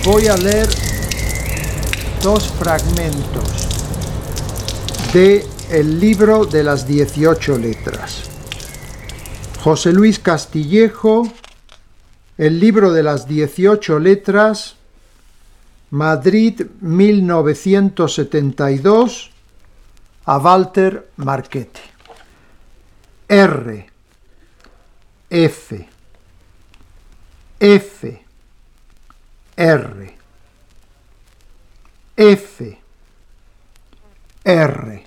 Voy a leer dos fragmentos de El libro de las 18 letras. José Luis Castillejo, El libro de las 18 letras, Madrid 1972, a Walter Marchetti. R, F, F, R, F, R,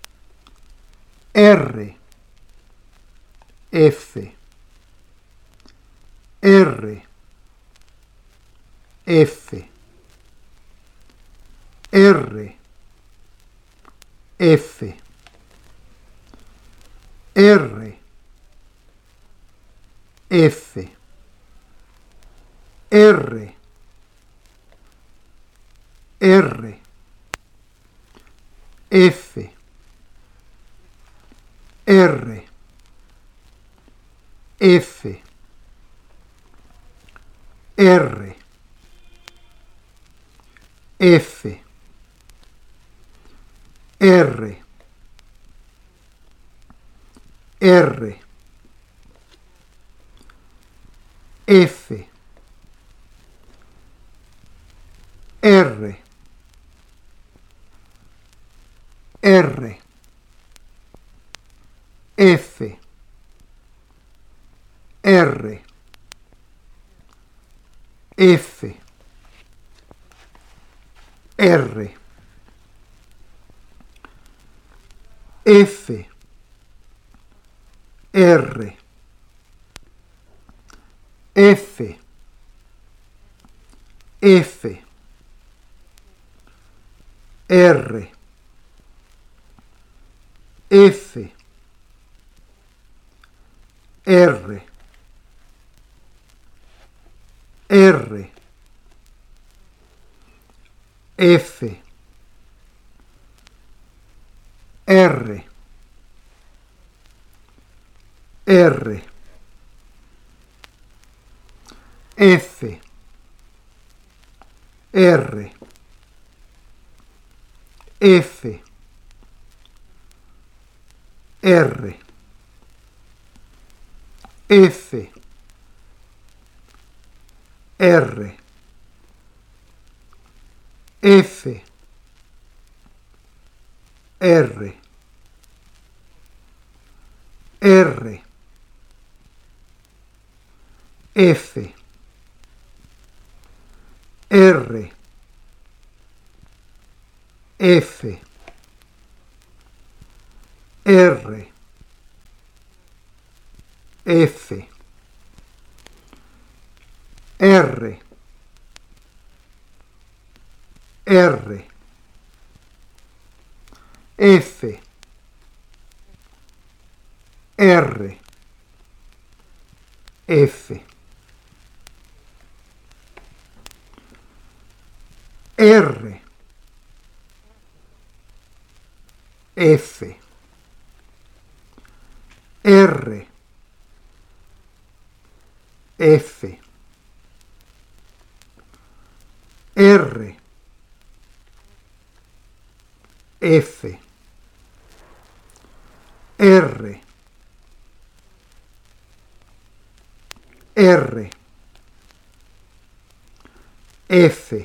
R, F, R, F, R, F, R, F, R, R, F, R, F, R, F, R, R, F, R, R, F, R, F, R, F, R, F, F, R, F, R, R, F, R, R, F, R, F, R, F, R, F, R, R, F, R, F, R, F, R, R, F, R, F, R, F, R, F, R, F, R, R, F,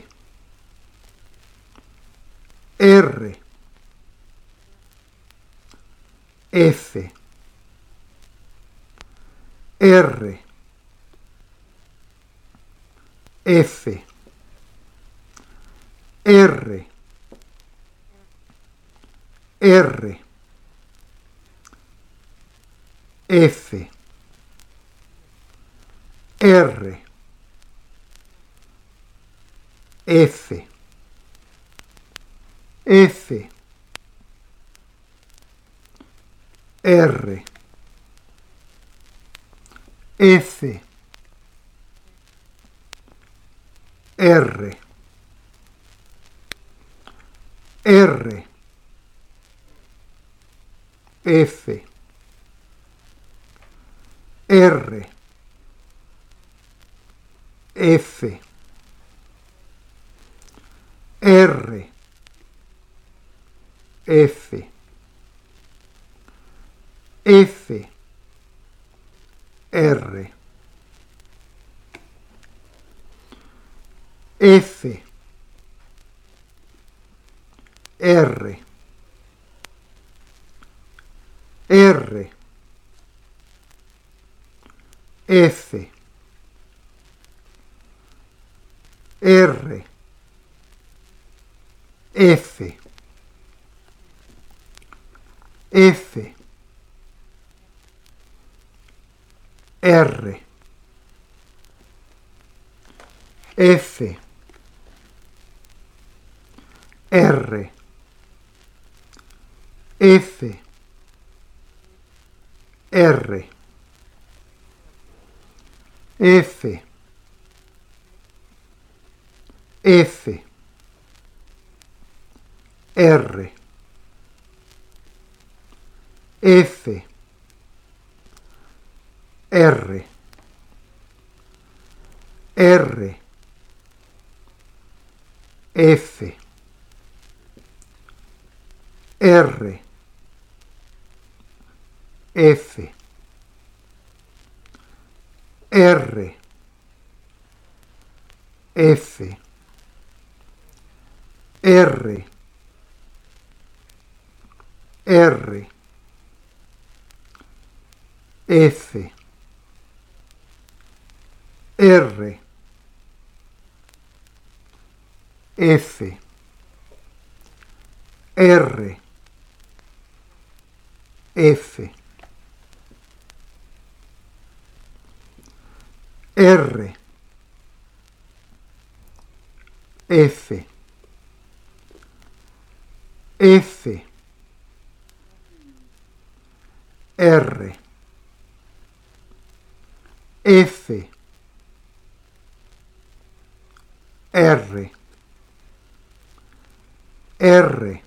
R, F, R, F, R, R, F, R, F, F, R, F, R, R, F, R, F, R, F, F, R, F, R, R, F, R, F, F, R, F, R, F, R, F, F, R, F, R, R, F, R, F, R, F, R, R, F, R, F, R, F, R, F, F, R, F, R, R,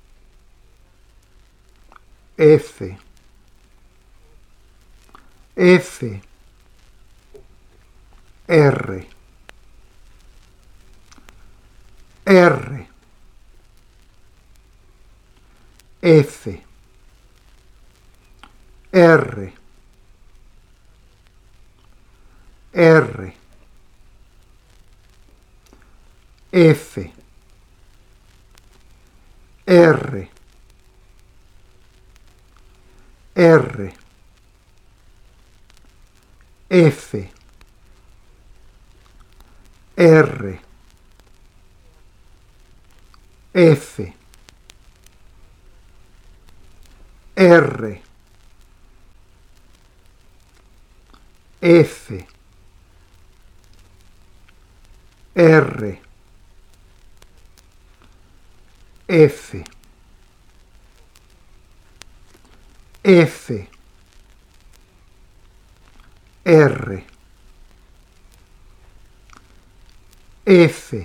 F, F, R, R, F, R, R, F, R, R, F, R, F, R, F, R, F, F, R, F,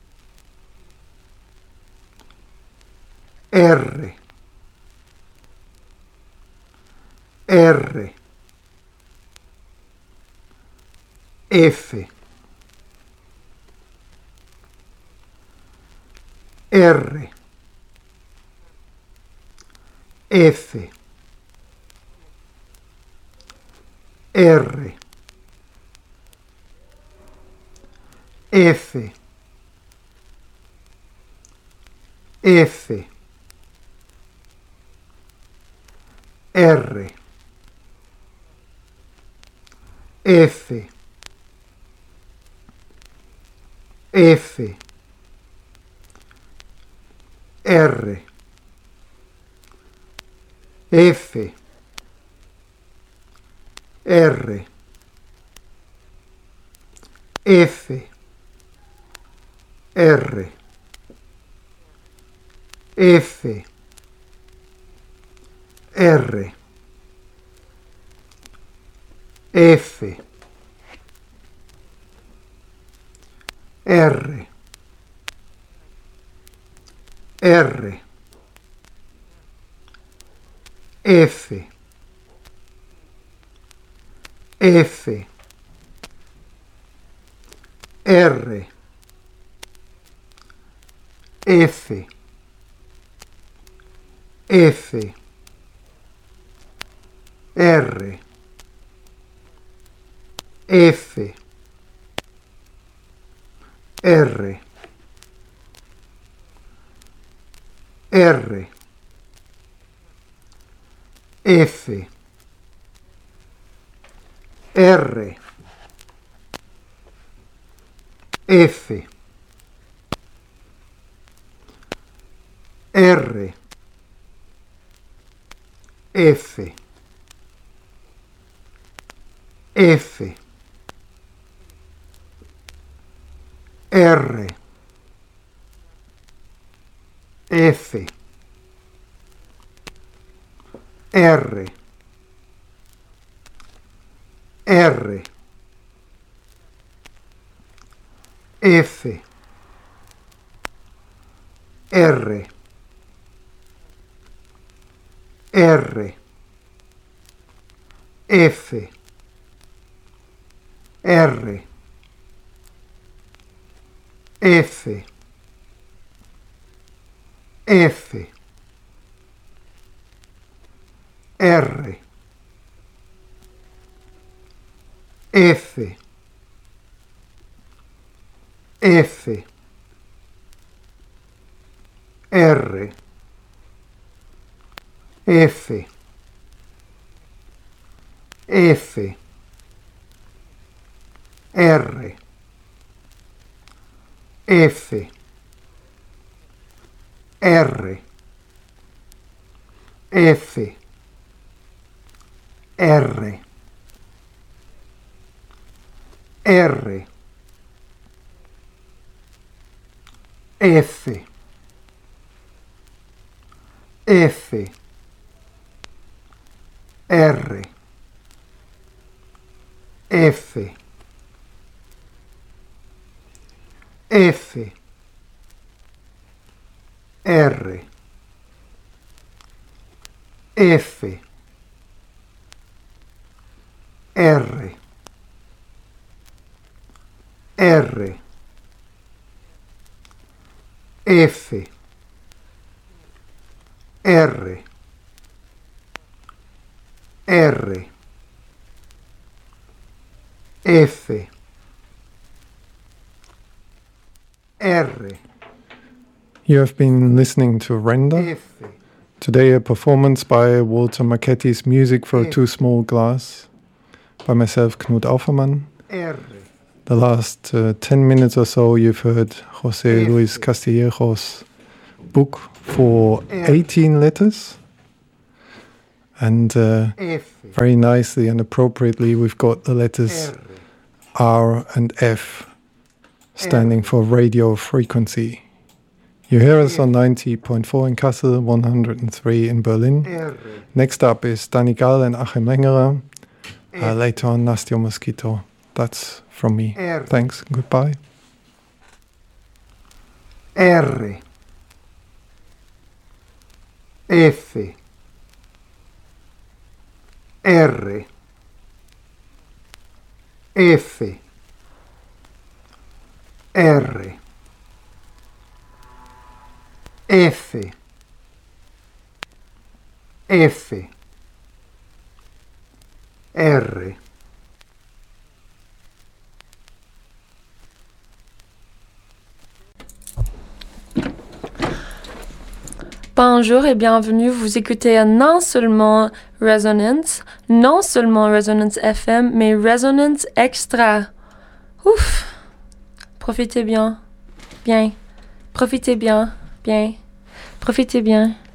R, R, F, R, F, R, F, F, R, F, F, R, F, R, F, R, F, R, F, R, R, F, F, R, F, F, R, F, R, R, F, R, F, R, F, F, R, F, R, R, F, R, R, F, R, F, F, R, F, F, R, F, F, R, F, R, F, R, R, F, F, R, F, F, R, F, R, R, F, R, R, F, R. You have been listening to Render. F, Today a performance by Walter Marchetti's Music for Two Small Glass, by myself, Knut Aufermann. R, The last 10 minutes or so you've heard José Luis Castillejo's book for 18 letters. And F, very nicely and appropriately we've got the letters R, R and F, standing for radio frequency. You hear us on 90.4 in Kassel, 103 in Berlin. R, Next up is Danny Gall and Achim Lengerer. Later on, Nastio Mosquito. That's from me. R. Thanks. Goodbye. R, F, R, F, R, F, F, R. Bonjour et bienvenue, vous écoutez non seulement Resonance FM, mais Resonance Extra. Ouf! Profitez bien, profitez bien, profitez bien.